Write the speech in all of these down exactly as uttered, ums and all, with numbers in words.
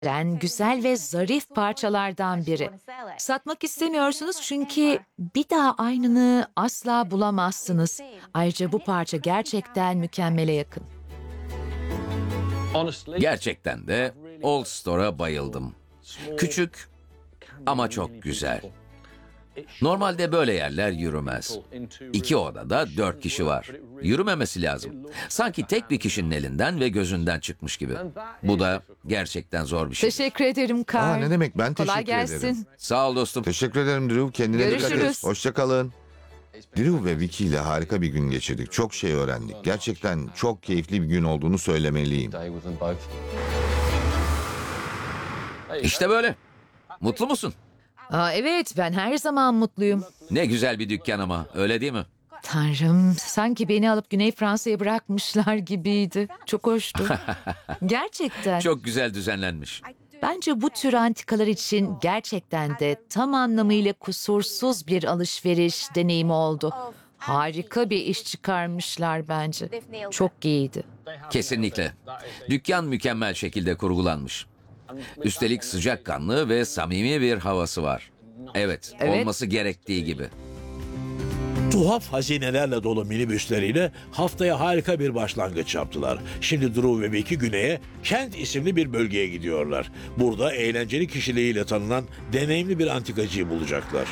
veren güzel ve zarif parçalardan biri. Satmak istemiyorsunuz çünkü bir daha aynını asla bulamazsınız. Ayrıca bu parça gerçekten mükemmele yakın. Gerçekten de Old Store'a bayıldım. Küçük ama çok güzel. Normalde böyle yerler yürümez. İki odada dört kişi var. Yürümemesi lazım. Sanki tek bir kişinin elinden ve gözünden çıkmış gibi. Bu da gerçekten zor bir şey. Teşekkür ederim Aa, Carl. ne demek, ben Kolay teşekkür gelsin. ederim. Sağ ol dostum. Teşekkür ederim Drew. Kendine dikkat et. Görüşürüz. Hoşça kalın. Drew ve Vicky ile harika bir gün geçirdik. Çok şey öğrendik. Gerçekten çok keyifli bir gün olduğunu söylemeliyim. İşte böyle. Mutlu musun? Aa, evet, ben her zaman mutluyum. Ne güzel bir dükkan ama, öyle değil mi? Tanrım, sanki beni alıp Güney Fransa'ya bırakmışlar gibiydi. Çok hoştu. Gerçekten. Çok güzel düzenlenmiş. Bence bu tür antikalar için gerçekten de tam anlamıyla kusursuz bir alışveriş deneyimi oldu. Harika bir iş çıkarmışlar bence. Çok iyiydi. Kesinlikle. Dükkan mükemmel şekilde kurgulanmış. Üstelik sıcakkanlı ve samimi bir havası var. Evet, Evet. olması gerektiği gibi. Tuhaf hazinelerle dolu minibüsleriyle haftaya harika bir başlangıç yaptılar. Şimdi Drew ve Vicky güneye Kent isimli bir bölgeye gidiyorlar. Burada eğlenceli kişiliğiyle tanınan deneyimli bir antikacıyı bulacaklar.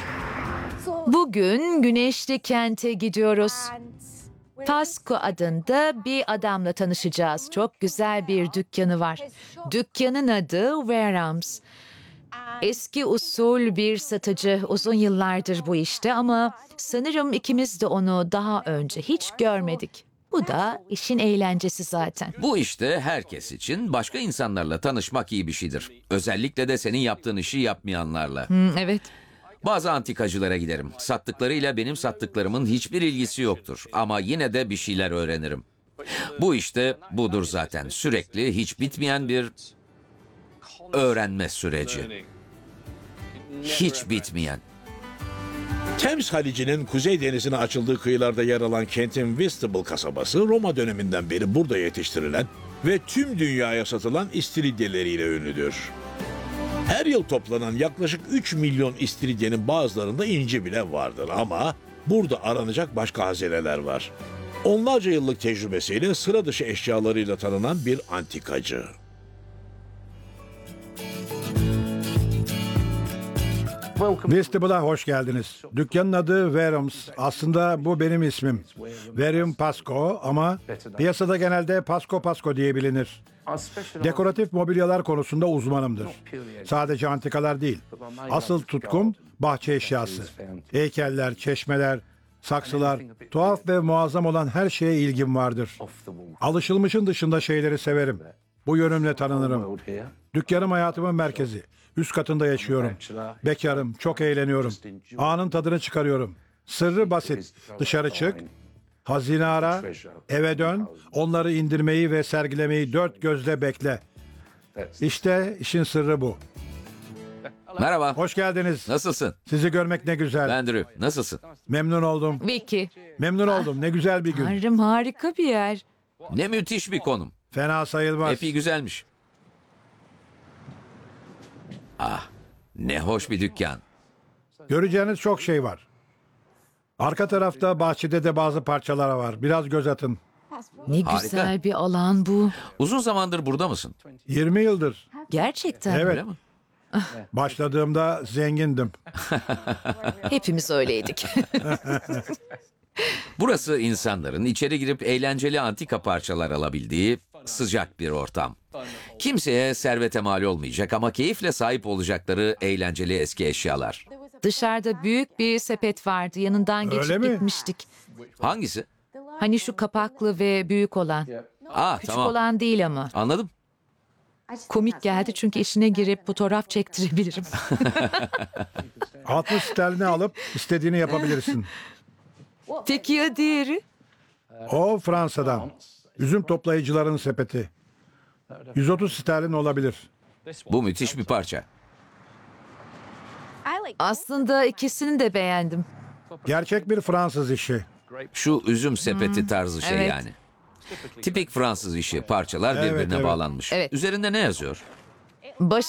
Bugün güneşli kente gidiyoruz. Pasco adında bir adamla tanışacağız. Çok güzel bir dükkanı var. Dükkanın adı Warehams. Eski usul bir satıcı, uzun yıllardır bu işte ama sanırım ikimiz de onu daha önce hiç görmedik. Bu da işin eğlencesi zaten. Bu işte herkes için başka insanlarla tanışmak iyi bir şeydir. Özellikle de senin yaptığın işi yapmayanlarla. Hmm, evet. Bazı antikacılara giderim. Sattıklarıyla benim sattıklarımın hiçbir ilgisi yoktur. Ama yine de bir şeyler öğrenirim. Bu işte budur zaten. Sürekli hiç bitmeyen bir öğrenme süreci. Hiç bitmeyen. Thames Halici'nin Kuzey Denizi'ne açıldığı kıyılarda yer alan kentin Whitstable kasabası Roma döneminden beri burada yetiştirilen ve tüm dünyaya satılan istiridyeleriyle ünlüdür. Her yıl toplanan yaklaşık üç milyon istiridyenin bazılarında inci bile vardır ama burada aranacak başka hazineler var. Onlarca yıllık tecrübesiyle sıra dışı eşyalarıyla tanınan bir antikacı. Vestible'a hoş geldiniz. Dükkanın adı Warehams. Aslında bu benim ismim. Wareham Pasco ama piyasada genelde Pasco Pasco diye bilinir. Dekoratif mobilyalar konusunda uzmanımdır. Sadece antikalar değil. Asıl tutkum bahçe eşyası. Heykeller, çeşmeler, saksılar, tuhaf ve muazzam olan her şeye ilgim vardır. Alışılmışın dışında şeyleri severim. Bu yönümle tanınırım. Dükkanım hayatımın merkezi. Üst katında yaşıyorum. Bekarım, çok eğleniyorum. Anın tadını çıkarıyorum. Sırrı basit. Dışarı çık, hazine ara, eve dön, onları indirmeyi ve sergilemeyi dört gözle bekle. İşte işin sırrı bu. Merhaba. Hoş geldiniz. Nasılsın? Sizi görmek ne güzel. Ben Drew. Nasılsın? Memnun oldum. Vicky. Memnun oldum. Ne güzel bir gün. Tanrım, harika bir yer. Ne müthiş bir konum. Fena sayılmaz. Epey güzelmiş. Ah, ne hoş bir dükkan. Göreceğiniz çok şey var. Arka tarafta bahçede de bazı parçalar var. Biraz göz atın. Ne Harika. güzel bir alan bu. Uzun zamandır burada mısın? yirmi yıldır. Gerçekten. Evet. Öyle mi? Başladığımda zengindim. Hepimiz öyleydik. Burası insanların içeri girip eğlenceli antika parçalar alabildiği sıcak bir ortam. Kimseye servete mal olmayacak ama keyifle sahip olacakları eğlenceli eski eşyalar. Dışarıda büyük bir sepet vardı. Yanından geçip Öyle mi? gitmiştik. Hangisi? Hani şu kapaklı ve büyük olan. Aa, Küçük tamam. olan değil ama. Anladım. Komik geldi çünkü içine girip fotoğraf çektirebilirim. altmış sterlini alıp istediğini yapabilirsin. Peki ya diğeri? O Fransa'dan. Üzüm toplayıcıların sepeti. yüz otuz sterlin olabilir. Bu müthiş bir parça. Aslında ikisini de beğendim. Gerçek bir Fransız işi. Şu üzüm sepeti tarzı şey evet. yani. Tipik Fransız işi. Parçalar Evet, birbirine evet. bağlanmış. Evet. Üzerinde ne yazıyor? Baş